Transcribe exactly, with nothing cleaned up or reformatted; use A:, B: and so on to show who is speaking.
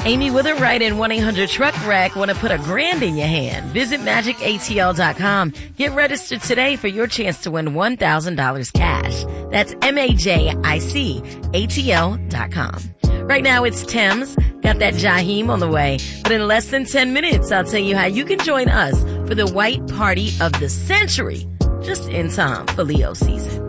A: Amy with a write in one eight hundred truck wreck want to put a grand in your hand. Visit magic A T L dot com. Get registered today for your chance to win one thousand dollars cash. That's M A J I C A T L dot com. Right now it's Thames. Got that Jaheim on the way. But in less than ten minutes, I'll tell you how you can join us for the white party of the century. Just in time for Leo season.